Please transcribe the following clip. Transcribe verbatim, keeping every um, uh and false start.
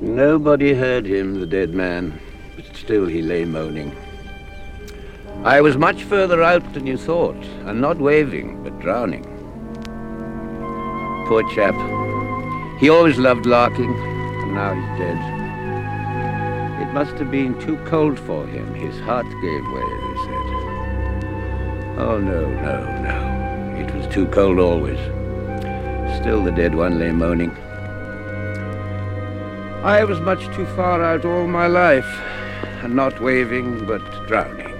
Nobody heard him, the dead man, but still he lay moaning. I was much further out than you thought, and not waving, but drowning. Poor chap. He always loved larking, and now he's dead. It must have been too cold for him. His heart gave way, they said. Oh, no, no, no. It was too cold always. Still the dead one lay moaning. I was much too far out all my life, and not waving, but drowning.